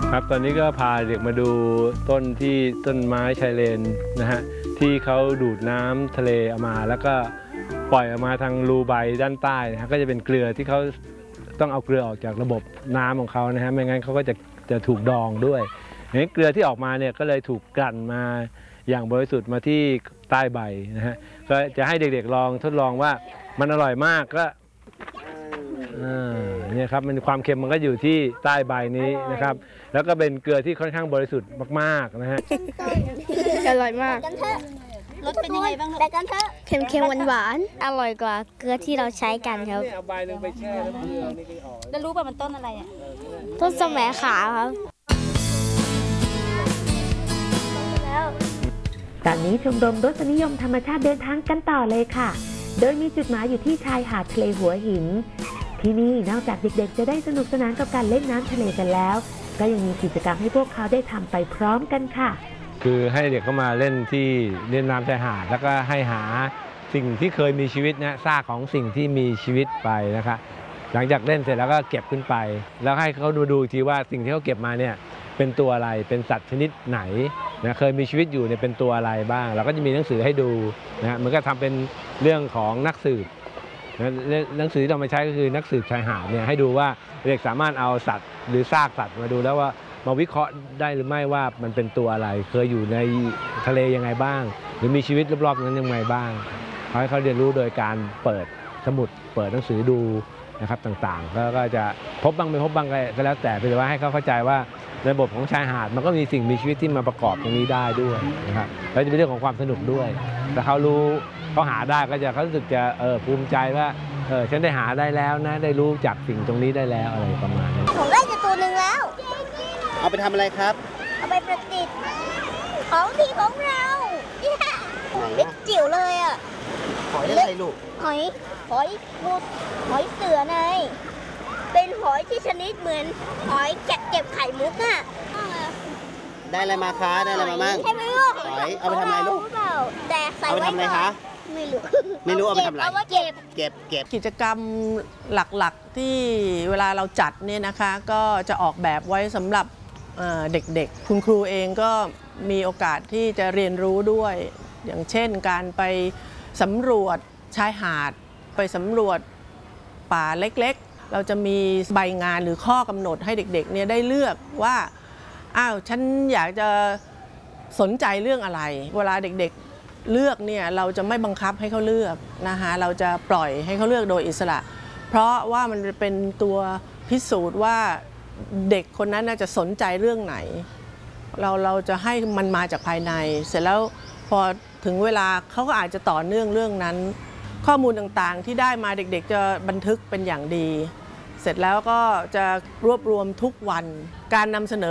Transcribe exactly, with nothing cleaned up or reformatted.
ครับตอนนี้ก็พาเด็กมาดูต้นที่ต้นไม้ชายเลนนะฮะที่เขาดูดน้ำทะเลออกมาแล้วก็ปล่อยออกมาทางรูใบด้านใต้นะฮะก็จะเป็นเกลือที่เขาต้องเอาเกลือออกจากระบบน้ำของเขานะฮะไม่งั้นเขาก็จะจะถูกดองด้วยนี่เกลือที่ออกมาเนี่ยก็เลยถูกกลั่นมาอย่างบริสุทธิ์มาที่ใต้ใบนะฮะก็จะให้เด็กๆลองทดลองว่ามันอร่อยมากก็เนี่ยครับมันความเค็มมันก็อยู่ที่ใต้ใบนี้นะครับแล้วก็เป็นเกลือที่ค่อนข้างบริสุทธิ์มากๆนะฮะอร่อยมากรสเป็นยังไงบ้างลูกเค็มๆหวานๆอร่อยกว่าเกลือที่เราใช้กันครับเอาใบหนึ่งไปแช่น้ำเกลือนี่ก็ออกแล้วรู้ป่ะมันต้นอะไรอ่ะต้นสมขาวครับตอนนี้ชมรมรสนิยมธรรมชาติเดินทางกันต่อเลยค่ะโดยมีจุดหมายอยู่ที่ชายหาดทะเลหัวหินที่นี่นอกจากเด็กๆจะได้สนุกสนานกับการเล่นน้ำทะเลกันแล้วก็ยังมีกิจกรรมให้พวกเขาได้ทำไปพร้อมกันค่ะคือให้เด็กเข้ามาเล่นที่เล่นน้ำชายหาดแล้วก็ให้หาสิ่งที่เคยมีชีวิตนะซากของสิ่งที่มีชีวิตไปนะคะหลังจากเล่นเสร็จแล้วก็เก็บขึ้นไปแล้วให้เขาดูดูทีว่าสิ่งที่เขาเก็บมาเนี่ยเป็นตัวอะไรเป็นสัตว์ชนิดไหนนะเคยมีชีวิตอยู่เนี่ยเป็นตัวอะไรบ้างเราก็จะมีหนังสือให้ดูนะฮะมันก็ทำเป็นเรื่องของนักสืบนะหนังสือที่เรามาใช้ก็คือนักสืบชายหาดเนี่ยให้ดูว่าเด็กสามารถเอาสัตว์หรือซากสัตว์มาดูแล้วว่ามาวิเคราะห์ได้หรือไม่ว่ามันเป็นตัวอะไรเคยอยู่ในทะเลยังไงบ้างหรือมีชีวิตรอบๆนั้นยังไงบ้างให้เขาเรียนรู้โดยการเปิดสมุดเปิดหนังสือดูนะครับต่างๆแล้วก็จะพบบ้างไม่พบบ้างก็แล้วแต่เป็นว่าให้เขาเข้าใจว่าระบบของชายหาดมันก็มีสิ่งมีชีวิตที่มาประกอบตรงนี้ได้ด้วยนะครับแล้วจะเป็นเรื่องของความสนุกด้วยแต่เขารู้เขาหาได้ก็จะเขารู้สึกจะเออภูมิใจว่าเออฉันได้หาได้แล้วนะได้รู้จักสิ่งตรงนี้ได้แล้วอะไรประมาณนี้ผมได้จะตัวหนึ่งแล้วเอาไปทำอะไรครับเอาไปประดิษฐ์ของดีของเราเล็กจิ๋วเลยอ่ะหอยอะไรลูกหอยหอยบูดหอยเสือไงเป็นหอยที่ชนิดเหมือนหอยแกะเก็บไข่มุกอ่ะได้อะไรมาคะได้อะไรมาบ้างใช่ไหมลูกหอยเอาไปทำอะไรลูกแต่ใส่ไว้ทำอะไรคะไม่รู้ไม่รู้เอาไปทำอะไรเอาไว้เก็บเก็บเก็บกิจกรรมหลักๆที่เวลาเราจัดเนี่ยนะคะก็จะออกแบบไว้สำหรับเด็กๆคุณครูเองก็มีโอกาสที่จะเรียนรู้ด้วยอย่างเช่นการไปสำรวจชายหาดไปสำรวจป่าเล็กๆเราจะมีใบงานหรือข้อกำหนดให้เด็กๆเนี่ยได้เลือกว่าอ้าวฉันอยากจะสนใจเรื่องอะไรเวลาเด็กๆเลือกเนี่ยเราจะไม่บังคับให้เขาเลือกนะคะเราจะปล่อยให้เขาเลือกโดยอิสระเพราะว่ามันเป็นตัวพิสูจน์ว่าเด็กคนนั้นน่าจะสนใจเรื่องไหนเราเราจะให้มันมาจากภายในเสร็จแล้วพอถึงเวลาเขาก็อาจจะต่อเนื่องเรื่องนั้นข้อมูลต่างๆที่ได้มาเด็กๆจะบันทึกเป็นอย่างดีเสร็จแล้วก็จะรวบรวมทุกวันการนำเสนอ